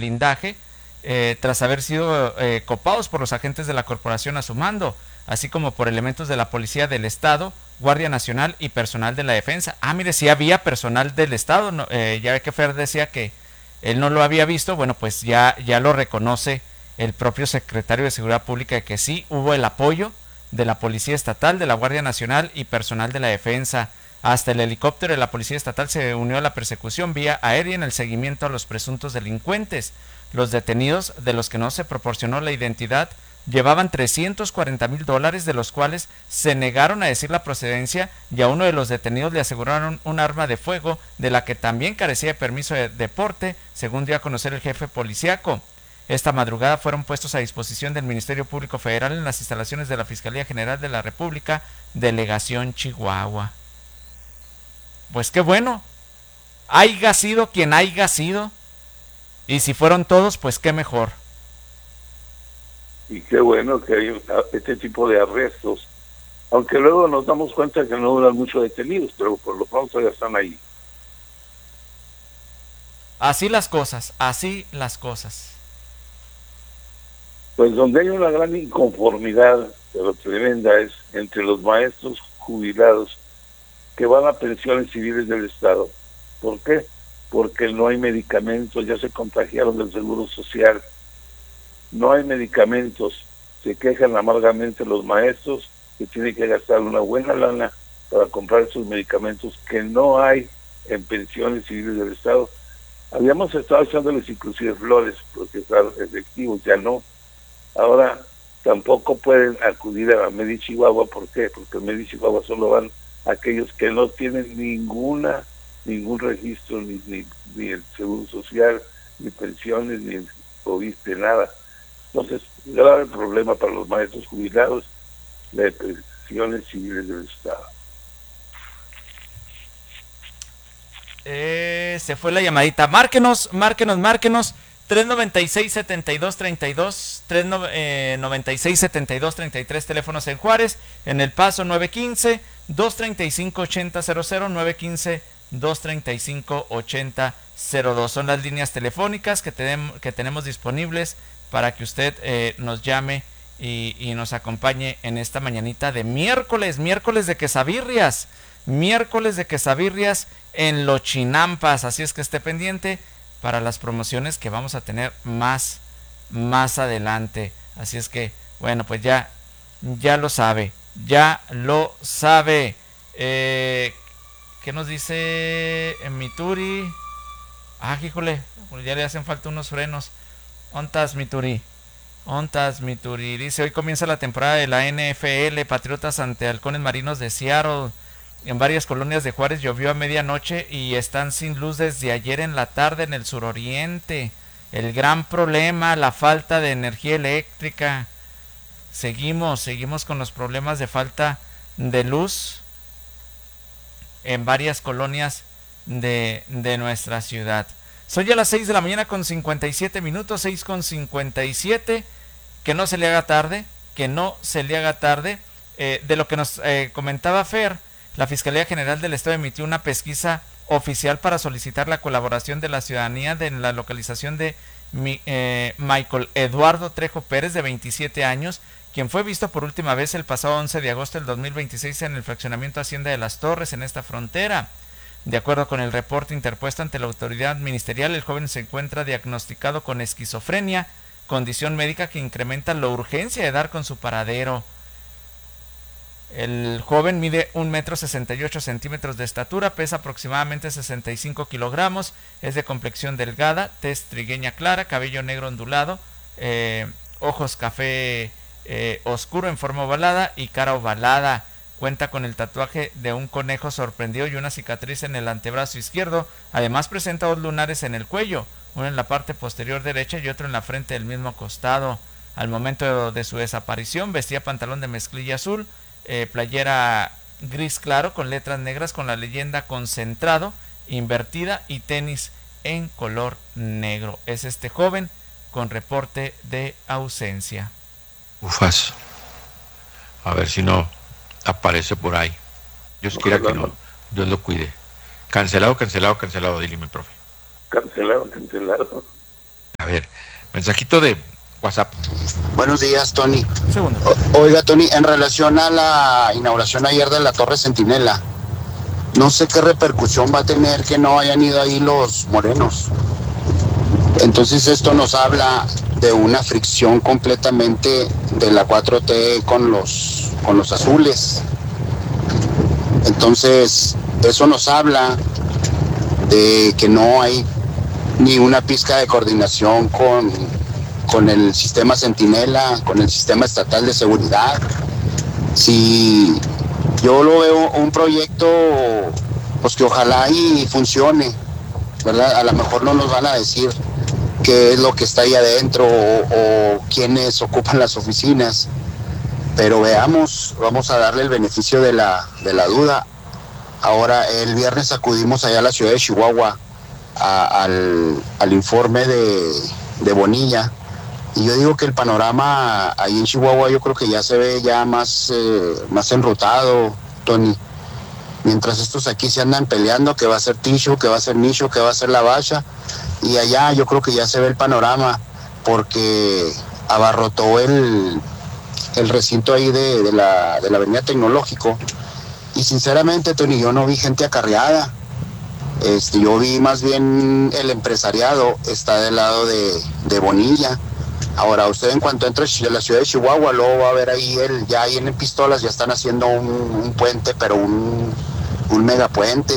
blindaje tras haber sido copados por los agentes de la corporación a su mando, así como por elementos de la Policía del Estado, Guardia Nacional y personal de la Defensa. Ah, mire, sí había personal del Estado, no, ya ve que Fer decía que él no lo había visto, bueno, pues ya lo reconoce el propio secretario de Seguridad Pública de que sí hubo el apoyo de la Policía Estatal, de la Guardia Nacional y personal de la Defensa. Hasta el helicóptero de la Policía Estatal se unió a la persecución vía aérea en el seguimiento a los presuntos delincuentes. Los detenidos, de los que no se proporcionó la identidad, llevaban $340,000, de los cuales se negaron a decir la procedencia, y a uno de los detenidos le aseguraron un arma de fuego de la que también carecía de permiso de porte, según dio a conocer el jefe policíaco. Esta madrugada fueron puestos a disposición del Ministerio Público Federal en las instalaciones de la Fiscalía General de la República, Delegación Chihuahua. Pues qué bueno, haya sido quien haya sido, y si fueron todos, pues qué mejor. Y qué bueno que hay este tipo de arrestos, aunque luego nos damos cuenta que no duran mucho detenidos, pero por lo pronto ya están ahí. Así las cosas, así las cosas. Pues donde hay una gran inconformidad, pero tremenda, es entre los maestros jubilados que van a pensiones civiles del Estado. ¿Por qué? Porque no hay medicamentos, ya se contagiaron del Seguro Social, no hay medicamentos, se quejan amargamente los maestros que tienen que gastar una buena lana para comprar esos medicamentos que no hay en pensiones civiles del Estado. Habíamos estado echándoles inclusive flores porque están efectivos, ya no. Ahora tampoco pueden acudir a la Medi Chihuahua. ¿Por qué? Porque en Medi Chihuahua solo van aquellos que no tienen ningún registro, ni el Seguro Social, ni pensiones, ni el Fobiste, nada. Entonces, grave problema para los maestros jubilados de pensiones civiles del Estado. Se fue la llamadita. Márquenos. 396-7232, 396-7233, teléfonos en Juárez, en El Paso 915-235-8000, 915-235-8002. Son las líneas telefónicas que tenemos disponibles para que usted nos llame y nos acompañe en esta mañanita de miércoles de quesabirrias, en Los Chinampas. Así es que esté pendiente para las promociones que vamos a tener más adelante. Así es que, bueno, pues ya lo sabe. ¿Qué nos dice Mituri? Ah, híjole, ya le hacen falta unos frenos. ¿Ontas, Mituri? Dice, hoy comienza la temporada de la NFL, Patriotas ante Halcones Marinos de Seattle. En varias colonias de Juárez llovió a medianoche y están sin luz desde ayer en la tarde en el suroriente. El gran problema, la falta de energía eléctrica. Seguimos con los problemas de falta de luz en varias colonias de nuestra ciudad. Son ya las 6 de la mañana con 57 minutos, 6:57. Que no se le haga tarde, de lo que nos comentaba Fer, la Fiscalía General del Estado emitió una pesquisa oficial para solicitar la colaboración de la ciudadanía en la localización de Michael Eduardo Trejo Pérez, de 27 años, quien fue visto por última vez el pasado 11 de agosto del 2026 en el fraccionamiento Hacienda de las Torres, en esta frontera. De acuerdo con el reporte interpuesto ante la autoridad ministerial, el joven se encuentra diagnosticado con esquizofrenia, condición médica que incrementa la urgencia de dar con su paradero. El joven mide 1,68 m de estatura, pesa aproximadamente 65 kilogramos, es de complexión delgada, tez trigueña clara, cabello negro ondulado, ojos café oscuro en forma ovalada y cara ovalada. Cuenta con el tatuaje de un conejo sorprendido y una cicatriz en el antebrazo izquierdo. Además presenta 2 lunares en el cuello, uno en la parte posterior derecha y otro en la frente del mismo costado. Al momento de su desaparición vestía pantalón de mezclilla azul, playera gris claro con letras negras con la leyenda concentrado invertida y tenis en color negro. Es este joven con reporte de ausencia. Ufas, a ver si no aparece por ahí. Dios quiera que no. Dios lo cuide. Cancelado, dile mi profe. Cancelado. A ver, mensajito de WhatsApp. Buenos días, Tony. Segundo. Oiga, Tony, en relación a la inauguración ayer de la Torre Centinela, no sé qué repercusión va a tener que no hayan ido ahí los morenos. Entonces esto nos habla de una fricción completamente de la 4T con los azules. Entonces eso nos habla de que no hay ni una pizca de coordinación con el sistema Centinela, con el sistema estatal de seguridad. Si yo lo veo un proyecto, pues que ojalá y funcione, ¿verdad? A lo mejor no nos van a decir qué es lo que está ahí adentro o quiénes ocupan las oficinas, pero veamos, vamos a darle el beneficio de la duda. Ahora, el viernes acudimos allá a la ciudad de Chihuahua al informe de Bonilla, y yo digo que el panorama ahí en Chihuahua yo creo que ya se ve ya más enrutado, Tony. Mientras estos aquí se andan peleando, que va a ser Ticho, que va a ser Nicho, que va a ser La Bacha, y allá yo creo que ya se ve el panorama, porque abarrotó el recinto ahí de la Avenida Tecnológico, y sinceramente, Tony, yo no vi gente acarreada. Yo vi más bien el empresariado está del lado de Bonilla. Ahora, usted en cuanto entre a la ciudad de Chihuahua, luego va a ver ahí, ya ahí en Pistolas ya están haciendo un puente, pero un megapuente.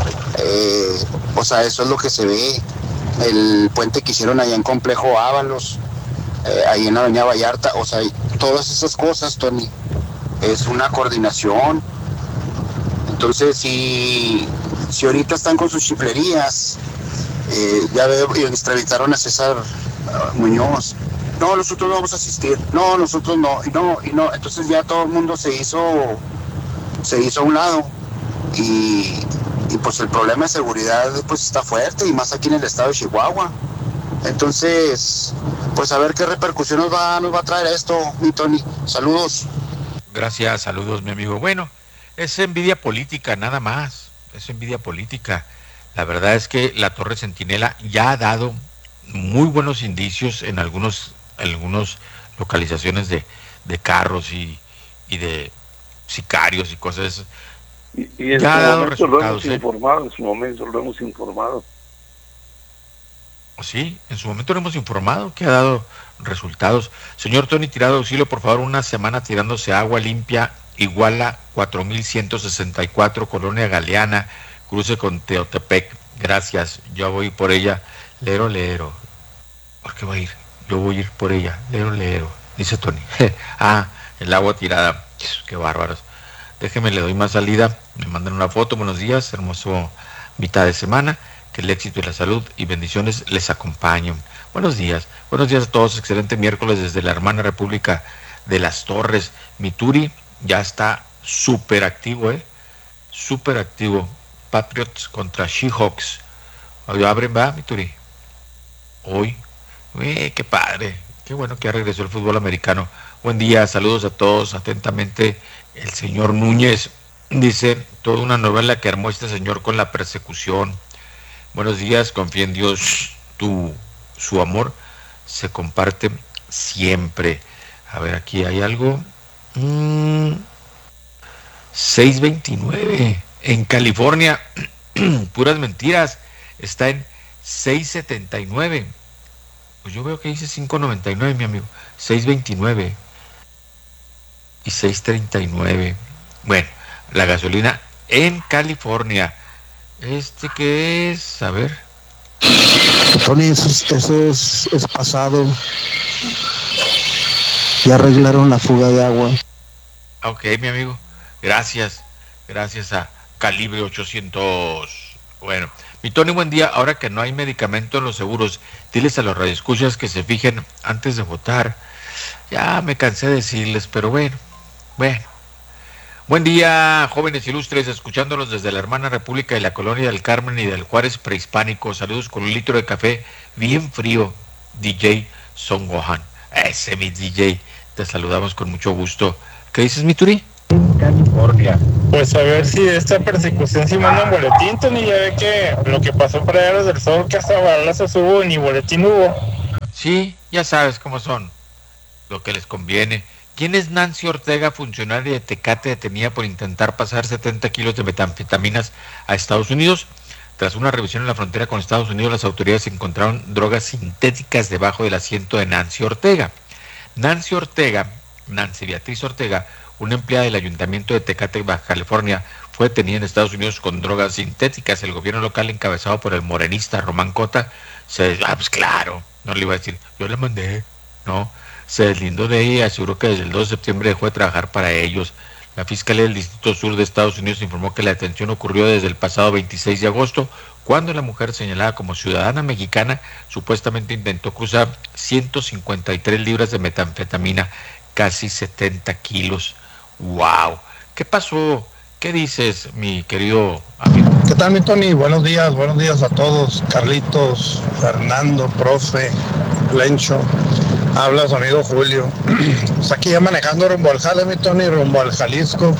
O sea, eso es lo que se ve. El puente que hicieron allá en Complejo Ábalos, ahí en la Avenida Vallarta, o sea, todas esas cosas, Tony, es una coordinación. Entonces, si ahorita están con sus chiflerías, ya veo, y entrevistaron a César Muñoz, no, nosotros no vamos a asistir, no, nosotros no, y no, entonces ya todo el mundo se hizo a un lado, y pues el problema de seguridad pues está fuerte, y más aquí en el estado de Chihuahua. Entonces, pues a ver qué repercusión nos va a traer esto, mi Tony. Saludos. Gracias, saludos, mi amigo. Bueno, es envidia política, nada más. Es envidia política. La verdad es que la Torre Centinela ya ha dado muy buenos indicios en algunas localizaciones de carros y de sicarios y cosas. Y en ya ha su dado momento resultados. en su momento lo hemos informado. Sí, en su momento lo hemos informado que ha dado resultados. Señor Tony Tirado Auxilio, por favor, una semana tirándose agua limpia, Iguala 4164, Colonia Galeana, cruce con Teotepec. Gracias, yo voy por ella. Lero. ¿Por qué voy a ir? Yo voy a ir por ella. Lero, dice Tony. El agua tirada. Qué bárbaros. Déjeme, le doy más salida. Me mandan una foto. Buenos días, hermoso mitad de semana. Que el éxito y la salud y bendiciones les acompañen. Buenos días a todos. Excelente miércoles desde la hermana República de las Torres. Mituri ya está súper activo, súper activo. Patriots contra Seahawks. Hoy abren, va, Mituri. Hoy. Qué padre. Qué bueno que ya regresó el fútbol americano. Buen día, saludos a todos. Atentamente, el señor Núñez. Dice, toda una novela que armó este señor con la persecución. Buenos días, confía en Dios. Su amor se comparte siempre. A ver, aquí hay algo. 629 en California. Puras mentiras. Está en 679. Pues yo veo que dice 599, mi amigo. 629 y 639. Bueno, la gasolina en California. ¿Qué es? A ver. Tony, eso es pasado. Ya arreglaron la fuga de agua. Ok, mi amigo. Gracias a Calibre 800. Bueno, mi Tony, buen día. Ahora que no hay medicamento en los seguros, diles a los radioescuchas que se fijen antes de votar. Ya me cansé de decirles, pero bueno. Buen día, jóvenes ilustres, escuchándolos desde la hermana República de la Colonia del Carmen y del Juárez prehispánico. Saludos con un litro de café bien frío, DJ Son Gohan. Ese mi DJ, te saludamos con mucho gusto. ¿Qué dices, mi Turi? California. Pues a ver si de esta persecución sí mandan boletín, Tony. Ya ve que lo que pasó para allá los del Sol, que hasta balazos hubo, ni boletín hubo. Sí, ya sabes cómo son, lo que les conviene. ¿Quién es Nancy Ortega, funcionaria de Tecate, detenida por intentar pasar 70 kilos de metanfetaminas a Estados Unidos? Tras una revisión en la frontera con Estados Unidos, las autoridades encontraron drogas sintéticas debajo del asiento de Nancy Ortega. Nancy Beatriz Ortega, una empleada del Ayuntamiento de Tecate, Baja California, fue detenida en Estados Unidos con drogas sintéticas. El gobierno local, encabezado por el morenista Román Cota, pues claro, no le iba a decir, yo le mandé, no, se deslindó de ella y aseguró que desde el 2 de septiembre dejó de trabajar para ellos. La Fiscalía del Distrito Sur de Estados Unidos informó que la detención ocurrió desde el pasado 26 de agosto, cuando la mujer, señalada como ciudadana mexicana, supuestamente intentó cruzar 153 libras de metanfetamina, casi 70 kilos. ¡Wow! ¿Qué pasó? ¿Qué dices, mi querido amigo? ¿Qué tal, mi Tony? Buenos días a todos. Carlitos, Fernando, profe, Lencho. Habla su amigo Julio. Pues aquí ya manejando rumbo al Jale, mi Tony, rumbo al Jalisco.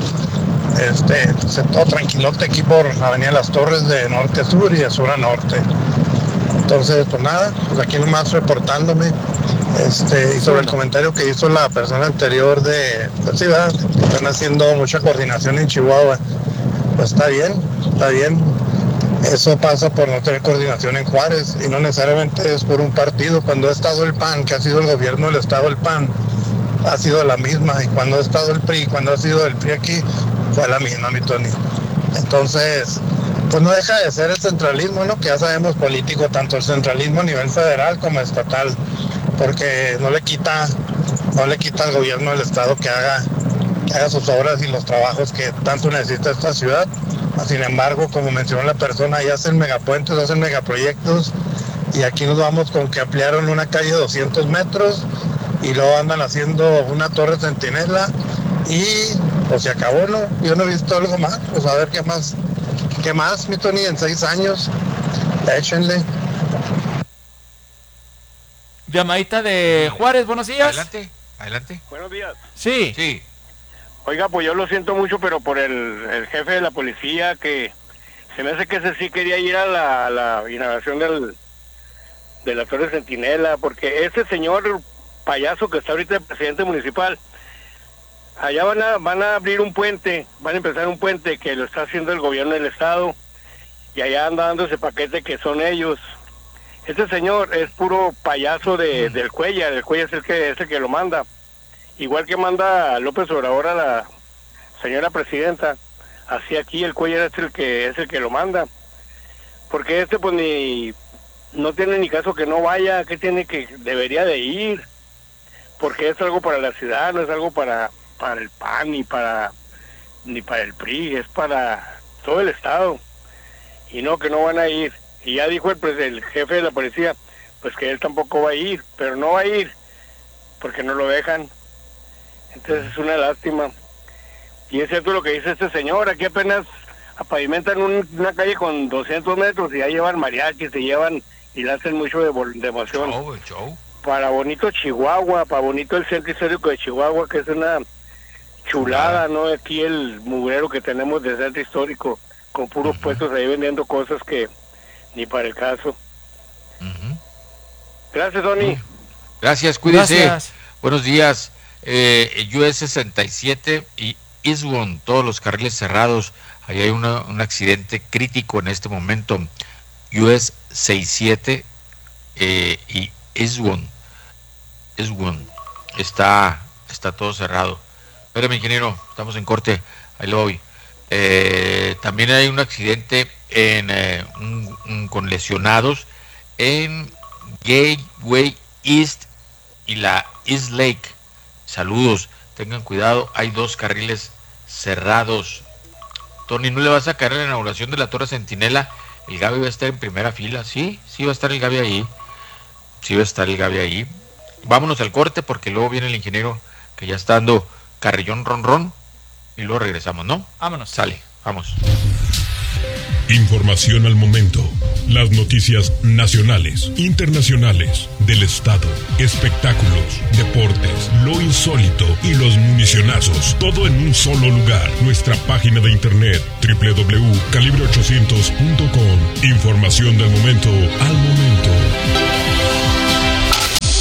Todo tranquilote aquí por Avenida Las Torres, de norte a sur y de sur a norte. Entonces, pues nada, pues aquí nomás reportándome. Y sobre el comentario que hizo la persona anterior pues sí, ¿verdad? Están haciendo mucha coordinación en Chihuahua. Pues está bien. Eso pasa por no tener coordinación en Juárez, y no necesariamente es por un partido. Cuando ha estado el PAN, que ha sido el gobierno del estado del PAN, ha sido la misma, y cuando ha estado el PRI, cuando ha sido el PRI aquí, fue la misma, mi Tony. Entonces, pues no deja de ser el centralismo, ¿no? Que ya sabemos político, tanto el centralismo a nivel federal como estatal, porque no le quita al gobierno del estado que haga sus obras y los trabajos que tanto necesita esta ciudad. Sin embargo, como mencionó la persona, ya hacen megapuentes, hacen megaproyectos, y aquí nos vamos con que ampliaron una calle de 200 metros y luego andan haciendo una torre centinela y pues se acabó, ¿no? Yo no he visto algo más. Pues a ver qué más, mi Tony, en 6 años. Échenle. Llamadita de Juárez, buenos días. Adelante. Buenos días. Sí. Oiga, pues yo lo siento mucho, pero por el jefe de la policía, que se me hace que ese sí quería ir a la inauguración de la Torre Centinela, porque ese señor payaso que está ahorita de presidente municipal, allá van a abrir un puente, van a empezar un puente que lo está haciendo el gobierno del estado, y allá anda dando ese paquete que son ellos. Este señor es puro payaso del Cuellar. El Cuellar es el que lo manda. Igual que manda López Obrador a la señora presidenta, así aquí el Cuellar es el que lo manda. Porque pues no tiene ni caso que no vaya, debería de ir. Porque es algo para la ciudad, no es algo para el PAN ni para el PRI, es para todo el estado. Y no, que no van a ir. Y ya dijo el jefe de la policía, pues que él tampoco va a ir, pero no va a ir porque no lo dejan. Entonces es una lástima. Y es cierto lo que dice este señor, aquí apenas pavimentan una calle con 200 metros y ya llevan mariachis, y le hacen mucho de emoción. Show. Para bonito Chihuahua, para bonito el centro histórico de Chihuahua, que es una chulada, ¿no? Aquí el mugrero que tenemos de centro histórico, con puros puestos ahí vendiendo cosas que ni para el caso. Gracias, Tony. Gracias, cuídese. Gracias. Buenos días. US 67 y Eastbourne, todos los carriles cerrados. Ahí hay un accidente crítico en este momento. US 67 y Eastbourne está todo cerrado. Espérame, ingeniero, estamos en corte. Ahí lo voy. También hay un accidente con lesionados en Gateway East y la East Lake. Saludos, tengan cuidado, hay 2 carriles cerrados. Tony, ¿no le vas a caer en la inauguración de la Torre Centinela? El Gaby va a estar en primera fila. Sí va a estar el Gaby ahí. Vámonos al corte porque luego viene el ingeniero que ya está dando carrillón ron y luego regresamos, ¿no? Vámonos. Sale, vamos. Información al momento. Las noticias nacionales, internacionales, del estado, espectáculos, deportes, lo insólito y los municionazos. Todo en un solo lugar. Nuestra página de internet www.calibre800.com. Información del momento al momento.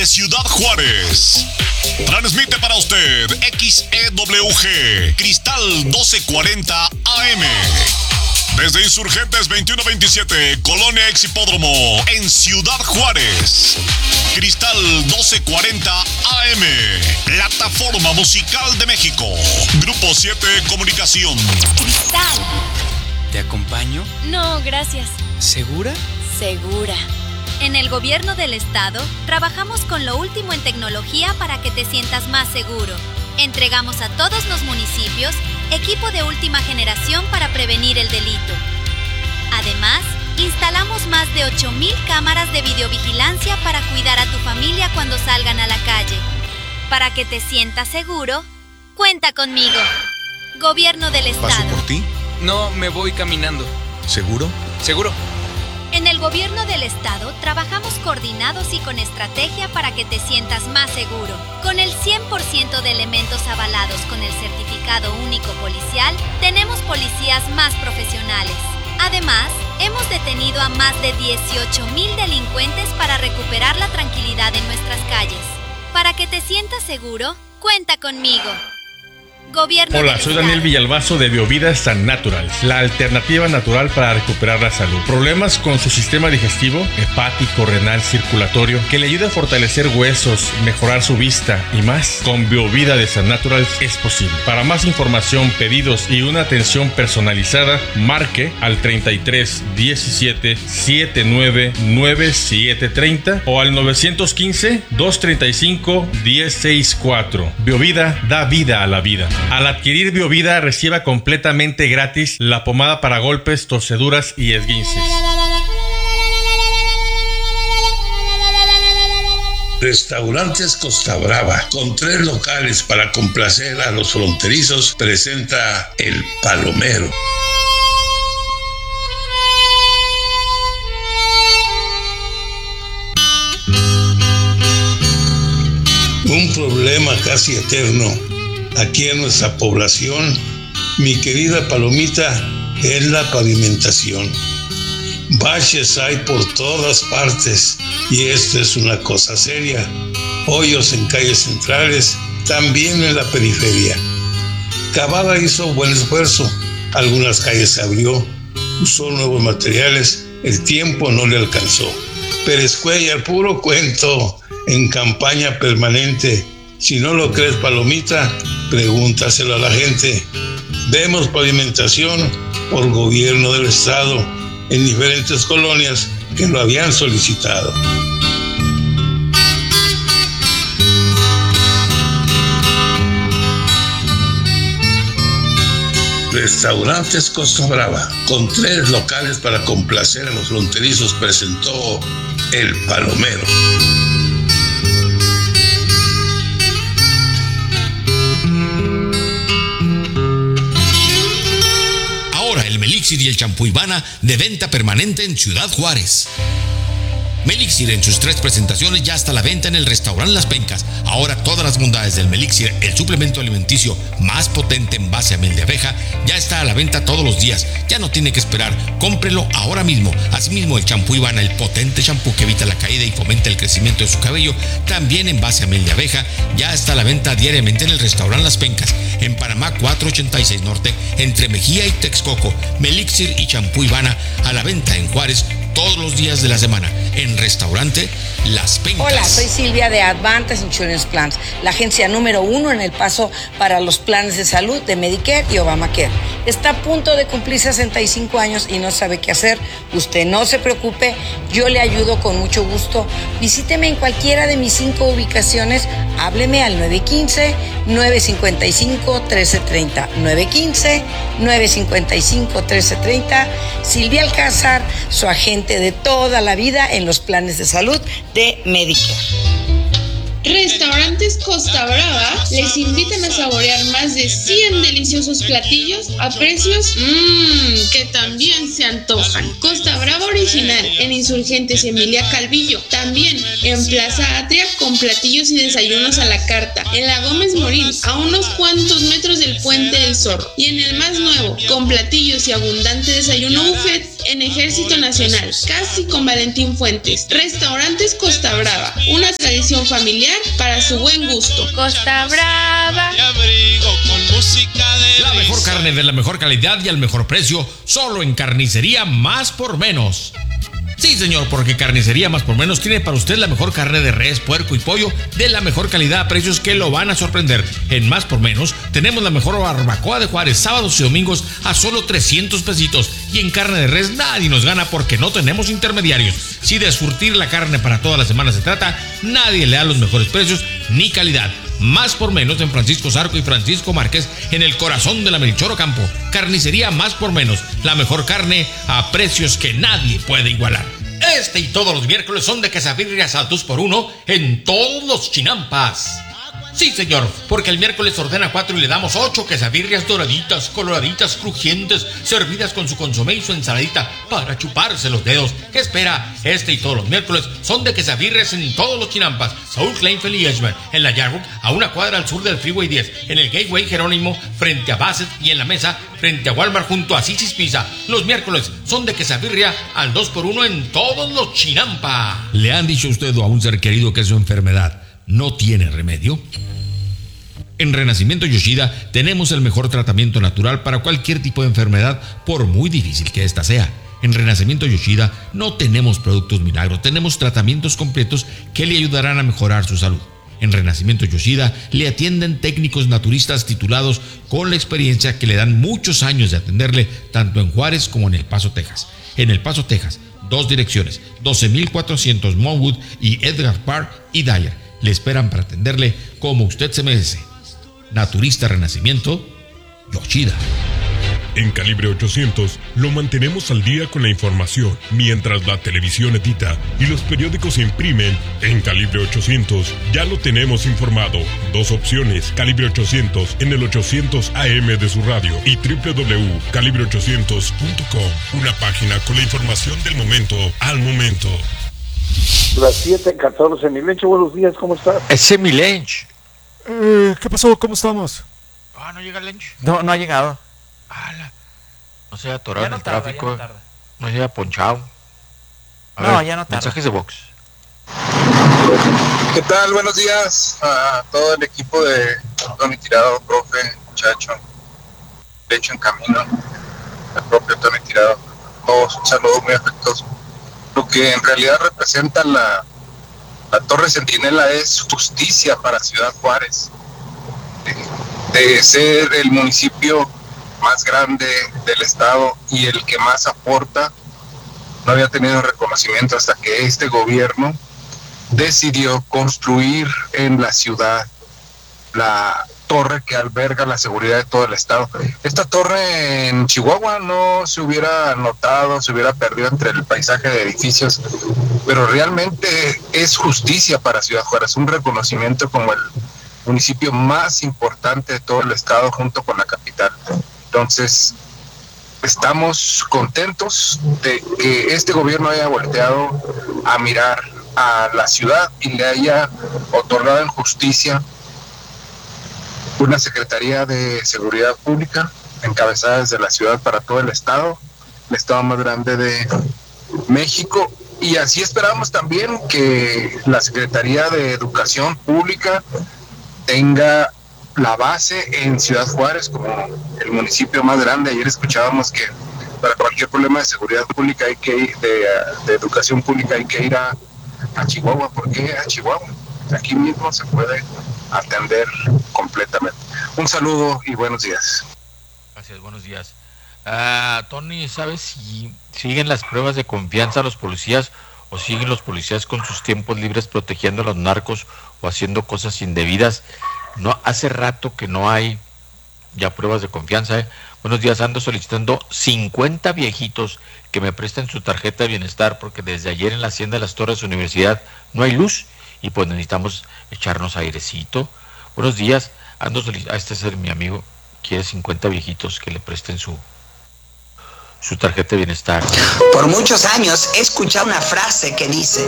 desde Ciudad Juárez. Transmite para usted XEWG Cristal 1240 AM. Desde Insurgentes 2127, Colonia Ex Hipódromo, en Ciudad Juárez. Cristal 1240 AM, Plataforma Musical de México. Grupo 7 Comunicación. Cristal. ¿Te acompaño? No, gracias. ¿Segura? Segura. En el gobierno del estado, trabajamos con lo último en tecnología para que te sientas más seguro. Entregamos a todos los municipios equipo de última generación para prevenir el delito. Además, instalamos más de 8,000 cámaras de videovigilancia para cuidar a tu familia cuando salgan a la calle. Para que te sientas seguro, cuenta conmigo. Gobierno del estado. ¿Paso por ti? No, me voy caminando. ¿Seguro? Seguro. En el gobierno del estado trabajamos coordinados y con estrategia para que te sientas más seguro. Con el 100% de elementos avalados con el certificado único policial, tenemos policías más profesionales. Además, hemos detenido a más de 18,000 delincuentes para recuperar la tranquilidad en nuestras calles. Para que te sientas seguro, cuenta conmigo. Gobierno. Hola, soy Daniel Villalbazo de Biovida San Natural, la alternativa natural para recuperar la salud. Problemas con su sistema digestivo, hepático, renal, circulatorio, que le ayuda a fortalecer huesos, mejorar su vista y más. Con Biovida de San Natural es posible. Para más información, pedidos y una atención personalizada, marque al 33 17 79 9730 o al 915 235 1064. Biovida da vida a la vida. Al adquirir Biovida, reciba completamente gratis la pomada para golpes, torceduras y esguinces. Restaurantes Costa Brava, con 3 locales para complacer a los fronterizos, presenta El Palomero. Un problema casi eterno aquí en nuestra población, mi querida Palomita, es la pavimentación. Baches hay por todas partes y esto es una cosa seria. Hoyos en calles centrales, también en la periferia. Cavada hizo buen esfuerzo, algunas calles se abrió, usó nuevos materiales, el tiempo no le alcanzó. Pérez Cuellar, puro cuento, en campaña permanente. Si no lo crees, Palomita, pregúntaselo a la gente. Vemos pavimentación por gobierno del estado en diferentes colonias que lo habían solicitado. Restaurantes Costa Brava, con 3 locales para complacer a los fronterizos, presentó El Palomero. Melixir y el champú Ivana de venta permanente en Ciudad Juárez. Melixir en sus 3 presentaciones ya está a la venta en el restaurante Las Pencas. Ahora todas las bondades del Melixir, el suplemento alimenticio más potente en base a miel de abeja, ya está a la venta todos los días. Ya no tiene que esperar, cómprelo ahora mismo. Asimismo, el champú Ivana, el potente champú que evita la caída y fomenta el crecimiento de su cabello, también en base a miel de abeja, ya está a la venta diariamente en el restaurante Las Pencas, en Panamá 486 Norte, entre Mejía y Texcoco. Melixir y champú Ivana a la venta en Juárez todos los días de la semana en restaurante Las Pencas. Hola, soy Silvia de Advantage Insurance Plans, la agencia número 1 en El Paso para los planes de salud de Medicare y Obamacare. Está a punto de cumplir 65 años y no sabe qué hacer. Usted no se preocupe, yo le ayudo con mucho gusto. Visíteme en cualquiera de mis 5 ubicaciones. Hábleme al 915-955-1330. 915-955-1330. Silvia Alcázar, su agente de toda la vida en los planes de salud de Medicare. Restaurantes Costa Brava les invitan a saborear más de 100 deliciosos platillos a precios que también se antojan. Costa Brava original en Insurgentes Emilia Calvillo, también en Plaza Atria con platillos y desayunos a la carta, en la Gómez Morín a unos cuantos metros del Puente del Zorro, y en el más nuevo con platillos y abundante desayuno buffet en Ejército Nacional, casi con Valentín Fuentes. Restaurantes Costa Brava, una tradición familiar para su buen gusto. Costa Brava. La mejor carne de la mejor calidad y al mejor precio, solo en Carnicería Más por Menos. Sí, señor, porque Carnicería Más por Menos tiene para usted la mejor carne de res, puerco y pollo de la mejor calidad a precios que lo van a sorprender. En Más por Menos tenemos la mejor barbacoa de Juárez, sábados y domingos a solo 300 pesitos. Y en carne de res nadie nos gana porque no tenemos intermediarios. Si de surtir la carne para toda la semana se trata, nadie le da los mejores precios ni calidad. Más por Menos en Francisco Zarco y Francisco Márquez, en el corazón de la Melchor Ocampo. Carnicería Más por Menos, la mejor carne a precios que nadie puede igualar. Este y todos los miércoles son de quesabirrias al 2x1 en todos los chinampas. Sí, señor, porque el miércoles ordena 4 y le damos 8 quesabirrias doraditas, coloraditas, crujientes, servidas con su consomé y su ensaladita para chuparse los dedos. ¿Qué espera? Este y todos los miércoles son de quesabirrias en todos los chinampas. Saúl Kleinfeld y Edgeman, en la Yarwood, a una cuadra al sur del Freeway 10, en el Gateway Jerónimo, frente a Bassett, y en la Mesa, frente a Walmart, junto a Sisis Pizza. Los miércoles son de quesabirria al 2x1 en todos los chinampas. ¿Le han dicho a usted o a un ser querido que su enfermedad no tiene remedio? En Renacimiento Yoshida tenemos el mejor tratamiento natural para cualquier tipo de enfermedad, por muy difícil que ésta sea. En Renacimiento Yoshida no tenemos productos milagro, tenemos tratamientos completos que le ayudarán a mejorar su salud. En Renacimiento Yoshida le atienden técnicos naturistas titulados con la experiencia que le dan muchos años de atenderle tanto en Juárez como en El Paso, Texas. En El Paso, Texas, 2 direcciones, 12,400 Monwood y Edgar Park y Dyer. Le esperan para atenderle como usted se merece. Naturista Renacimiento Yoshida. En Calibre 800 lo mantenemos al día con la información, mientras la televisión edita y los periódicos se imprimen. En Calibre 800 ya lo tenemos informado. 2 opciones: Calibre 800 en el 800 AM de su radio y www.calibre800.com, una página con la información del momento al momento. Las 7:14, Milencho, buenos días, ¿cómo estás? Ese Milench. ¿Qué pasó? ¿Cómo estamos? ¿No llega Lench? No ha llegado. No se haya atorado en el tráfico. Ya no se haya ponchado. Ya no tarda. Mensajes de Vox. ¿Qué tal? Buenos días a todo el equipo de Tony Tirado, profe, muchacho, de hecho en camino, el propio Tony Tirado. Todos un saludo muy afectuoso. Lo que en realidad representa la Torre Centinela es justicia para Ciudad Juárez. De ser el municipio más grande del estado y el que más aporta, no había tenido reconocimiento hasta que este gobierno decidió construir en la ciudad la torre que alberga la seguridad de todo el estado. Esta torre en Chihuahua no se hubiera notado, se hubiera perdido entre el paisaje de edificios, pero realmente es justicia para Ciudad Juárez, un reconocimiento como el municipio más importante de todo el estado junto con la capital. Entonces, estamos contentos de que este gobierno haya volteado a mirar a la ciudad y le haya otorgado en justicia una Secretaría de Seguridad Pública encabezada desde la ciudad para todo el estado más grande de México, y así esperamos también que la Secretaría de Educación Pública tenga la base en Ciudad Juárez como el municipio más grande. Ayer escuchábamos que para cualquier problema de seguridad pública hay que ir, de educación pública hay que ir a Chihuahua. ¿Por qué a Chihuahua? Aquí mismo se puede atender completamente. Un saludo y buenos días. Gracias, buenos días. Tony, ¿sabes si siguen las pruebas de confianza a los policías o siguen los policías con sus tiempos libres protegiendo a los narcos o haciendo cosas indebidas? No, hace rato que no hay ya pruebas de confianza. Buenos días, ando solicitando 50 viejitos que me presten su tarjeta de bienestar porque desde ayer en la Hacienda de las Torres Universidad no hay luz y pues necesitamos echarnos airecito. Buenos días, ando solicitando, este es mi amigo, quiere 50 viejitos que le presten su tarjeta de bienestar. Por muchos años he escuchado una frase que dice: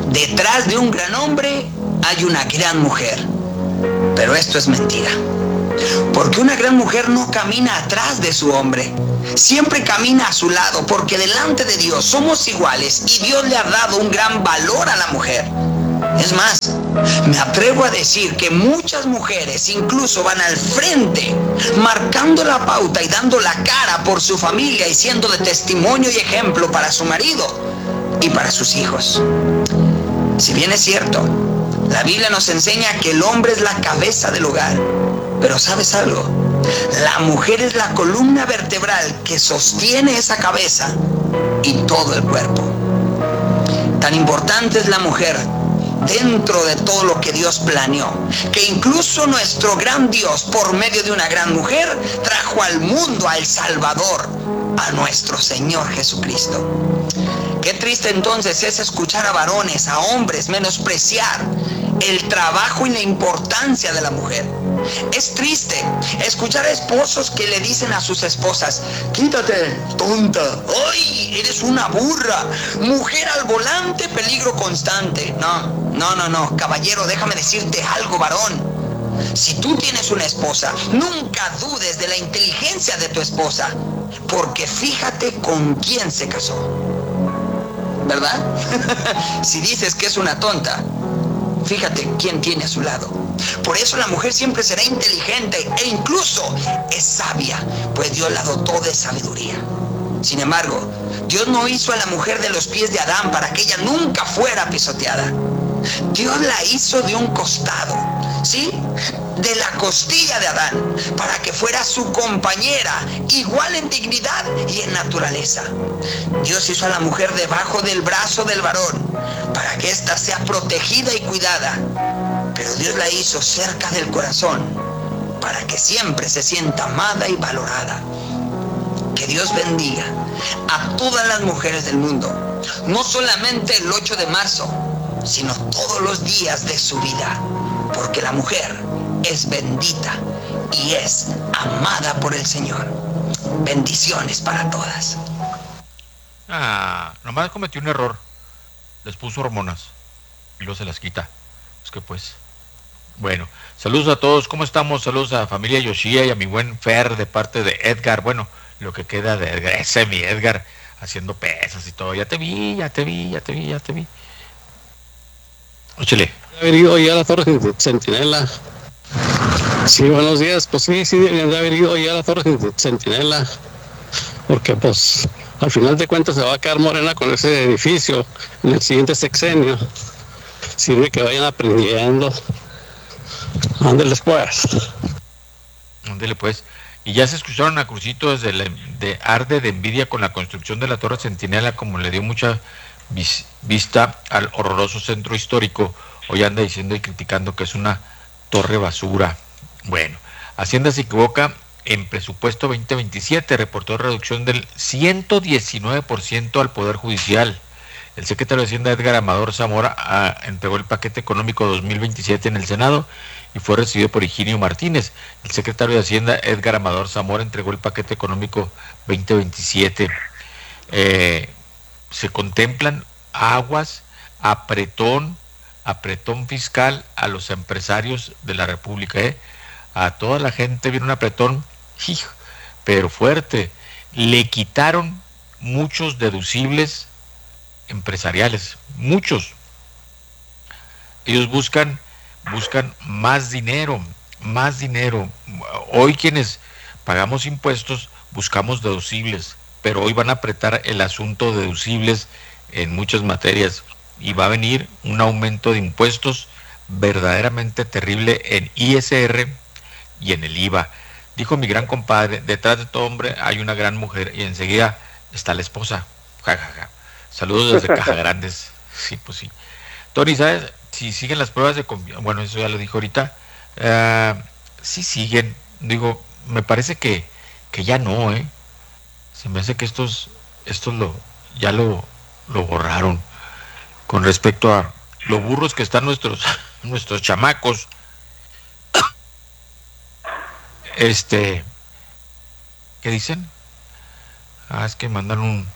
detrás de un gran hombre hay una gran mujer. Pero esto es mentira. Porque una gran mujer no camina atrás de su hombre, siempre camina a su lado, porque delante de Dios somos iguales y Dios le ha dado un gran valor a la mujer. Es más, me atrevo a decir que muchas mujeres incluso van al frente, marcando la pauta y dando la cara por su familia y siendo de testimonio y ejemplo para su marido y para sus hijos. Si bien es cierto, la Biblia nos enseña que el hombre es la cabeza del hogar, pero ¿sabes algo? La mujer es la columna vertebral que sostiene esa cabeza y todo el cuerpo. Tan importante es la mujer dentro de todo lo que Dios planeó, que incluso nuestro gran Dios, por medio de una gran mujer, trajo al mundo al Salvador, a nuestro Señor Jesucristo. Qué triste entonces es escuchar a varones, a hombres, menospreciar el trabajo y la importancia de la mujer. Es triste escuchar a esposos que le dicen a sus esposas: quítate, tonta, ¡ay, eres una burra! Mujer al volante, peligro constante. No, caballero, déjame decirte algo, varón. Si tú tienes una esposa, nunca dudes de la inteligencia de tu esposa, porque fíjate con quién se casó, ¿verdad? Si dices que es una tonta, fíjate quién tiene a su lado. Por eso la mujer siempre será inteligente e incluso es sabia, pues Dios la dotó de sabiduría. Sin embargo, Dios no hizo a la mujer de los pies de Adán para que ella nunca fuera pisoteada. Dios la hizo de un costado, ¿sí? De la costilla de Adán, para que fuera su compañera, igual en dignidad y en naturaleza. Dios hizo a la mujer debajo del brazo del varón, para que ésta sea protegida y cuidada. Pero Dios la hizo cerca del corazón, para que siempre se sienta amada y valorada. Que Dios bendiga a todas las mujeres del mundo, no solamente el 8 de marzo, sino todos los días de su vida, porque la mujer es bendita y es amada por el Señor. Bendiciones para todas. Nomás cometió un error, les puso hormonas y luego se las quita. Es que pues, bueno, saludos a todos, ¿cómo estamos? Saludos a la familia Yoshia y a mi buen Fer de parte de Edgar. Bueno, lo que queda de Edgar, ese mi Edgar, haciendo pesas y todo. Ya te vi. Échale. De haber ido ya a la Torre Centinela. Sí, buenos días. Pues sí, deberían de haber ido ya a la Torre Centinela. Porque pues al final de cuentas se va a quedar morena con ese edificio en el siguiente sexenio. Sirve que vayan aprendiendo. Ándeles pues. Ándele pues. Y ya se escucharon a Crucito desde de arde de envidia con la construcción de la Torre Centinela, como le dio mucha vista al horroroso centro histórico. Hoy anda diciendo y criticando que es una torre basura. Bueno, Hacienda se equivoca en presupuesto 2027, reportó reducción del 119% al Poder Judicial. El secretario de Hacienda, Edgar Amador Zamora, entregó el paquete económico 2027 en el Senado y fue recibido por Higinio Martínez. El secretario de Hacienda, Edgar Amador Zamora, entregó el paquete económico 2027. Se contemplan apretón fiscal a los empresarios de la República. A toda la gente viene un apretón, pero fuerte. Le quitaron muchos deducibles empresariales, muchos. Ellos buscan más dinero. Hoy quienes pagamos impuestos buscamos deducibles, pero hoy van a apretar el asunto de deducibles en muchas materias y va a venir un aumento de impuestos verdaderamente terrible en ISR y en el IVA. Dijo mi gran compadre, detrás de todo hombre hay una gran mujer y enseguida está la esposa. Saludos desde Caja Grandes. Sí, pues sí. Tony, ¿sabes si siguen las pruebas de confianza? Bueno, eso ya lo dijo ahorita. Sí siguen. Digo, me parece que ya no, Se me hace que estos ya lo borraron. Con respecto a lo burros que están nuestros chamacos. ¿Qué dicen? Es que mandan un...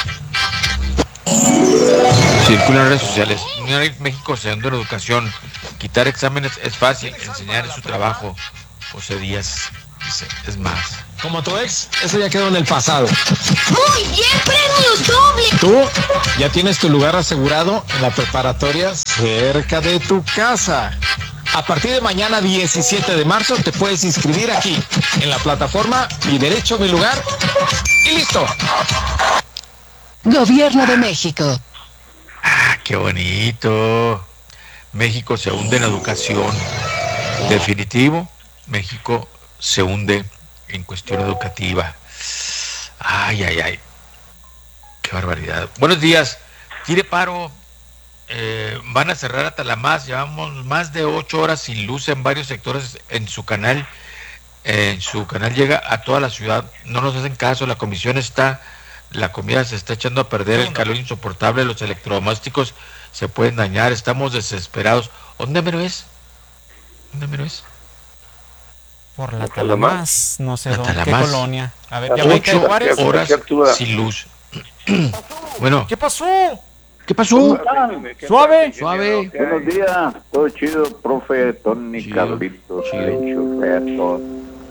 Circulan en redes sociales. México, Segundo de la Educación, quitar exámenes es fácil, enseñar es su trabajo. José Díaz dice, es más. Como tu ex, eso ya quedó en el pasado. ¡Muy bien, premios dobles! Tú ya tienes tu lugar asegurado en la preparatoria cerca de tu casa. A partir de mañana 17 de marzo te puedes inscribir aquí, en la plataforma Mi Derecho, Mi Lugar, y listo. Gobierno de México. ¡Ah, qué bonito! México se hunde en educación. Definitivo, México se hunde en cuestión educativa. Ay, ay, ay. Qué barbaridad. Buenos días. Tire paro. Van a cerrar a Talamás. Llevamos más de 8 horas sin luz en varios sectores en su canal. En su canal llega a toda la ciudad. No nos hacen caso. La comisión está... La comida se está echando a perder. El calor insoportable. Los electrodomésticos se pueden dañar. Estamos desesperados. ¿Dónde mero es? ¿Dónde mero es? Por la Talamás, no sé dónde, qué colonia. A ver, 8 horas sin luz. Bueno. ¿Qué pasó? ¿Qué pasó? Suave. Suave. Buenos días, todo chido, profe, Tony, Carlitos, Lencho,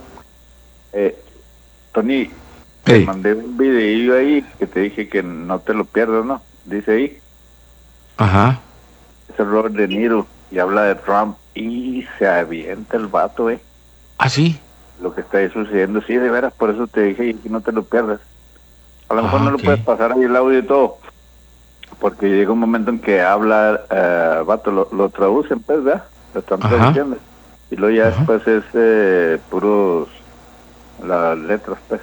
Tony, te mandé un videillo ahí que te dije que no te lo pierdas, ¿no? Dice ahí. Ajá. Es el Robert De Niro y habla de Trump y se avienta el vato, ¿Ah, sí? Lo que está ahí sucediendo, sí, de veras, por eso te dije que no te lo pierdas. A lo mejor no lo puedes pasar ahí el audio y todo, porque llega un momento en que habla, vato, lo traducen, pues, ¿verdad? Lo están traduciendo. Y luego ya después es puros las letras, pues.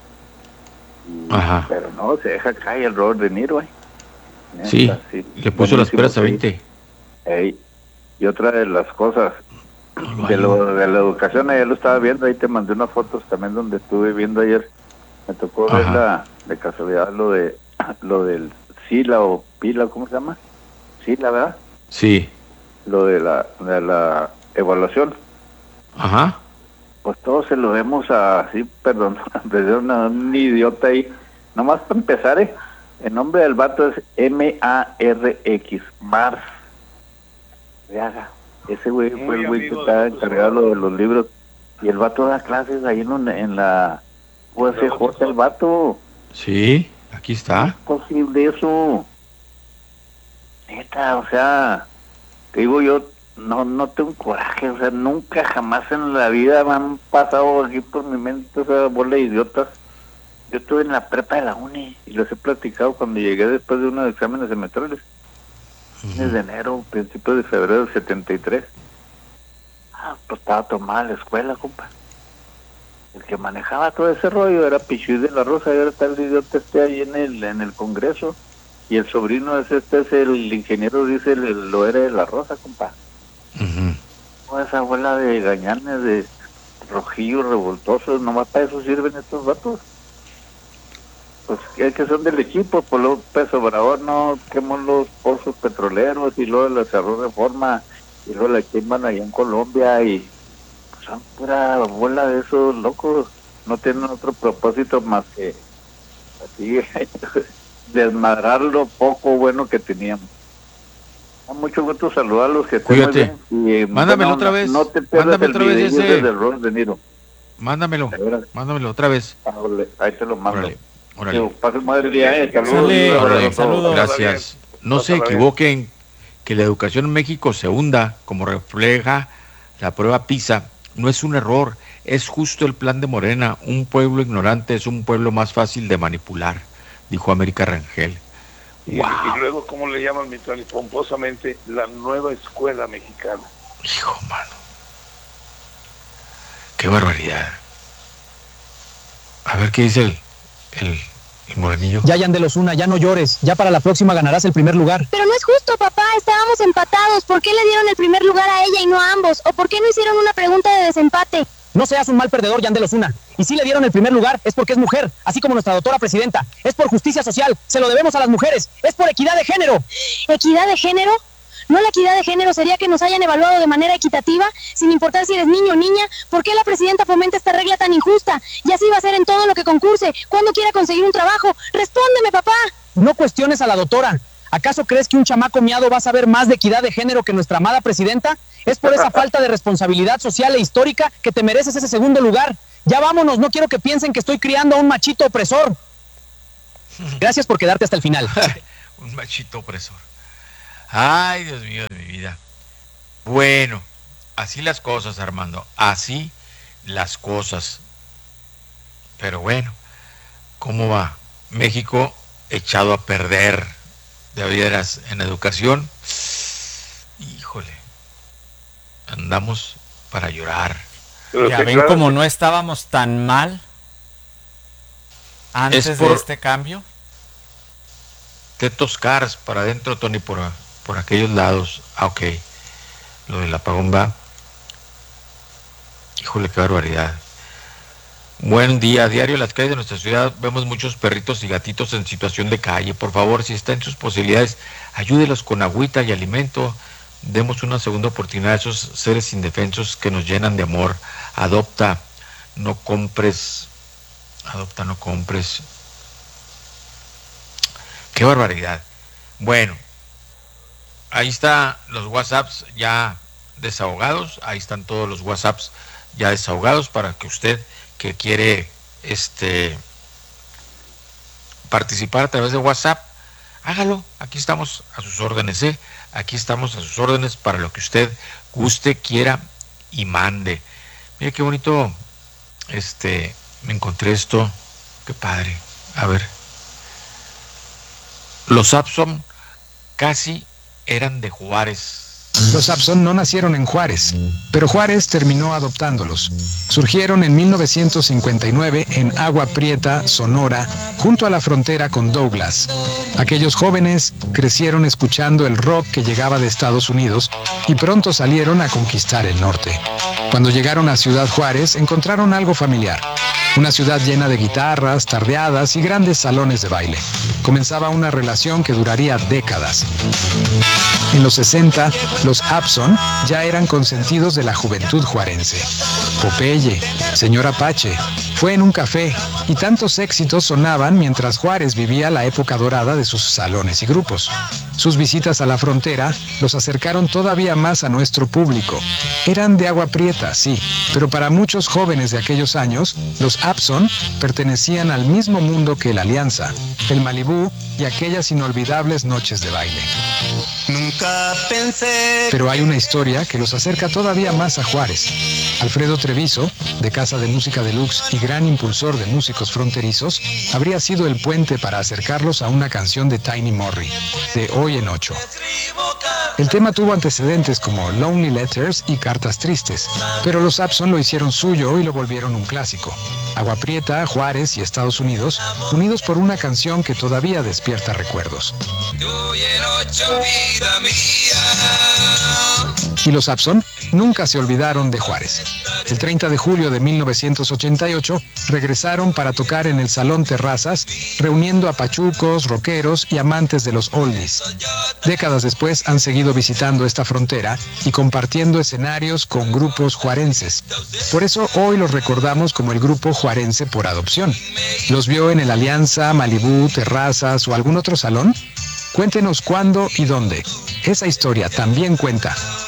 Pero no, se deja caer el Robert De Niro, Sí, le puso las peras a 20. Y otra de las cosas de la educación, ayer lo estaba viendo, ahí te mandé unas fotos también donde estuve viendo ayer. Me tocó ver de casualidad lo del SILA o PILA, ¿cómo se llama? SILA, ¿verdad? Sí. Lo de la evaluación. Ajá. Pues todos se lo vemos así, perdón, un idiota ahí. Nomás para empezar, el nombre del vato es M-A-R-X, Mars. Ese güey fue el güey que estaba encargado de los libros. Y el vato da clases ahí en la USJ, el vato. Sí, aquí está. ¿Es posible eso? Neta, o sea, te digo yo, no tengo coraje, o sea, nunca jamás en la vida me han pasado aquí por mi mente esa bola de idiotas. Yo estuve en la prepa de la uni y les he platicado cuando llegué después de unos exámenes semestrales. Fines de enero, principios de febrero del 73. Pues estaba tomada la escuela, compa. El que manejaba todo ese rollo era Pichuy de la Rosa, y ahora está el idiota ahí en el Congreso. Y el sobrino es el ingeniero, dice, lo era de la Rosa, compa. Esa abuela de gañanes, de rojillos revoltosos, nomás para eso sirven estos vatos. Pues que son del equipo, pues López Obrador no quemó los pozos petroleros y luego la cerró Reforma y luego la queman allá en Colombia y pues son pura bola de esos locos, no tienen otro propósito más que así desmadrar lo poco bueno que teníamos. Con mucho gusto saludar a los que cuídate. Mándamelo otra vez. No te pierdas el video del Robert De Niro. Mándamelo otra vez. Ahí te lo mando. Órale. Pase madre día, saludos. Gracias. No se equivoquen que la educación en México se hunda, como refleja la prueba PISA. No es un error, es justo el plan de Morena. Un pueblo ignorante es un pueblo más fácil de manipular, dijo América Rangel. Y luego, ¿cómo le llaman, mi Tony? Pomposamente, la nueva escuela mexicana. Hijo, mano. Qué barbaridad. A ver qué dice el morenillo. Ya, Yandel Osuna, ya no llores. Ya para la próxima ganarás el primer lugar. Pero no es justo, papá. Estábamos empatados. ¿Por qué le dieron el primer lugar a ella y no a ambos? ¿O por qué no hicieron una pregunta de desempate? No seas un mal perdedor, Yandel Osuna. Y si le dieron el primer lugar es porque es mujer, así como nuestra doctora presidenta. Es por justicia social. Se lo debemos a las mujeres. Es por equidad de género. ¿Equidad de género? ¿No la equidad de género sería que nos hayan evaluado de manera equitativa, sin importar si eres niño o niña? ¿Por qué la presidenta fomenta esta regla tan injusta? Y así va a ser en todo lo que concurse, cuando quiera conseguir un trabajo. ¡Respóndeme, papá! No cuestiones a la doctora. ¿Acaso crees que un chamaco miado va a saber más de equidad de género que nuestra amada presidenta? Es por esa falta de responsabilidad social e histórica que te mereces ese segundo lugar. Ya vámonos, no quiero que piensen que estoy criando a un machito opresor. Gracias por quedarte hasta el final. Un machito opresor. Ay, Dios mío de mi vida. Bueno, así las cosas, Armando. Así las cosas. Pero bueno, ¿cómo va? México echado a perder de veras en educación. Híjole, andamos para llorar. Pero ya ven como no estábamos tan mal antes de este cambio. Tetos Cars para adentro, Tony, por aquellos lados. Ah, ok. Lo del apagón va. Híjole, qué barbaridad. Buen día. Diario en las calles de nuestra ciudad vemos muchos perritos y gatitos en situación de calle. Por favor, si está en sus posibilidades, ayúdelos con agüita y alimento. Demos una segunda oportunidad a esos seres indefensos que nos llenan de amor. Adopta, no compres. Adopta, no compres. Qué barbaridad. Bueno, ahí están los WhatsApps ya desahogados. Ahí están todos los WhatsApps ya desahogados para que usted que quiere participar a través de WhatsApp, hágalo. Aquí estamos a sus órdenes, Aquí estamos a sus órdenes para lo que usted guste, quiera y mande. Mire qué bonito, me encontré esto, qué padre. A ver, los Abson casi eran de Juárez. Los Abson no nacieron en Juárez, pero Juárez terminó adoptándolos. Surgieron en 1959 en Agua Prieta, Sonora, junto a la frontera con Douglas. Aquellos jóvenes crecieron escuchando el rock que llegaba de Estados Unidos y pronto salieron a conquistar el norte. Cuando llegaron a Ciudad Juárez, encontraron algo familiar. Una ciudad llena de guitarras, tardeadas y grandes salones de baile. Comenzaba una relación que duraría décadas. En los 60, los Abson ya eran consentidos de la juventud juarense. Popeye, Señor Apache, Fue en un café, y tantos éxitos sonaban mientras Juárez vivía la época dorada de sus salones y grupos. Sus visitas a la frontera los acercaron todavía más a nuestro público. Eran de Agua Prieta, sí, pero para muchos jóvenes de aquellos años, los Abson pertenecían al mismo mundo que el Alianza, el Malibú y aquellas inolvidables noches de baile. Nunca pensé... Pero hay una historia que los acerca todavía más a Juárez. Alfredo Treviso, de Casa de Música Deluxe y gran impulsor de músicos fronterizos, habría sido el puente para acercarlos a una canción de Tiny Morrie, de Hoy en 8. El tema tuvo antecedentes como Lonely Letters y Cartas Tristes, pero los Abson lo hicieron suyo y lo volvieron un clásico. Agua Prieta, Juárez y Estados Unidos, unidos por una canción que todavía despierta recuerdos. Y los Abson nunca se olvidaron de Juárez. El 30 de julio de 1988 regresaron para tocar en el Salón Terrazas, reuniendo a pachucos, rockeros y amantes de los oldies. Décadas después han seguido visitando esta frontera y compartiendo escenarios con grupos juarenses. Por eso hoy los recordamos como el grupo juarense por adopción. ¿Los vio en el Alianza, Malibú, Terrazas o algún otro salón? Cuéntenos cuándo y dónde. Esa historia también cuenta